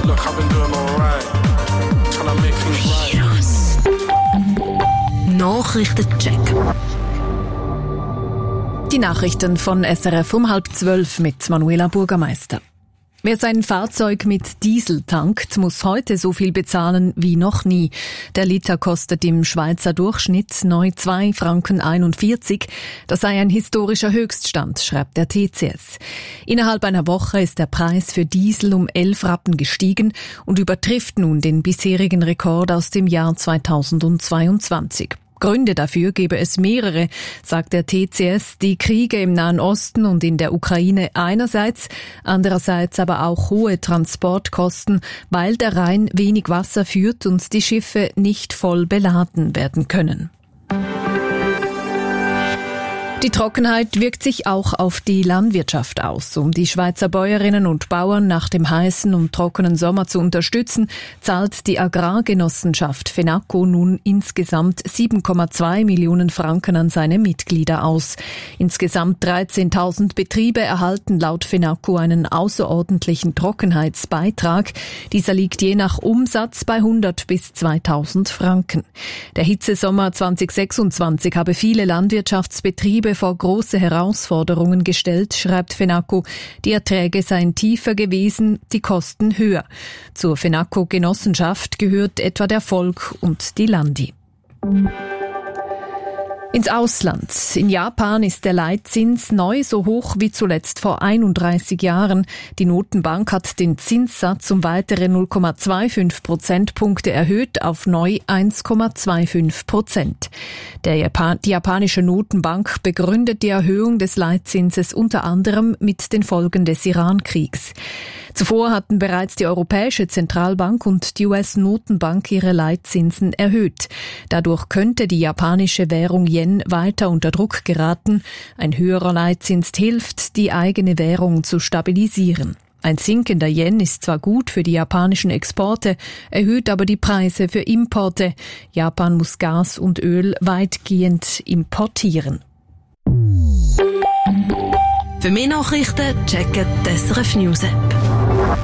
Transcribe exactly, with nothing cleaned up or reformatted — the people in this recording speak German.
Look, I've been doing alright. Trying to make things right. Nachrichtencheck. Die Nachrichten von S R F um halb zwölf mit Manuela Bürgermeister. Wer sein Fahrzeug mit Diesel tankt, muss heute so viel bezahlen wie noch nie. Der Liter kostet im Schweizer Durchschnitt neu zwei Franken einundvierzig. Das sei ein historischer Höchststand, schreibt der T C S. Innerhalb einer Woche ist der Preis für Diesel um elf Rappen gestiegen und übertrifft nun den bisherigen Rekord aus dem Jahr zweitausendzweiundzwanzig. Gründe dafür gebe es mehrere, sagt der T C S, die Kriege im Nahen Osten und in der Ukraine einerseits, andererseits aber auch hohe Transportkosten, weil der Rhein wenig Wasser führt und die Schiffe nicht voll beladen werden können. Die Trockenheit wirkt sich auch auf die Landwirtschaft aus. Um die Schweizer Bäuerinnen und Bauern nach dem heißen und trockenen Sommer zu unterstützen, zahlt die Agrargenossenschaft FENACO nun insgesamt sieben Komma zwei Millionen Franken an seine Mitglieder aus. Insgesamt dreizehntausend Betriebe erhalten laut FENACO einen außerordentlichen Trockenheitsbeitrag. Dieser liegt je nach Umsatz bei hundert bis zweitausend Franken. Der Hitzesommer zweitausendsechsundzwanzig habe viele Landwirtschaftsbetriebe vor große Herausforderungen gestellt, schreibt FENACO. Die Erträge seien tiefer gewesen, die Kosten höher. Zur FENACO-Genossenschaft gehört etwa der Volk und die Landi. Ins Ausland. In Japan ist der Leitzins neu so hoch wie zuletzt vor einunddreißig Jahren. Die Notenbank hat den Zinssatz um weitere null Komma fünfundzwanzig Prozentpunkte erhöht auf neu eins Komma fünfundzwanzig Prozent. Der Japan- die japanische Notenbank begründet die Erhöhung des Leitzinses unter anderem mit den Folgen des Iran-Kriegs. Zuvor hatten bereits die Europäische Zentralbank und die U S-Notenbank ihre Leitzinsen erhöht. Dadurch könnte die japanische Währung Yen weiter unter Druck geraten. Ein höherer Leitzins hilft, die eigene Währung zu stabilisieren. Ein sinkender Yen ist zwar gut für die japanischen Exporte, erhöht aber die Preise für Importe. Japan muss Gas und Öl weitgehend importieren. Für mehr Nachrichten checken die S R F News App.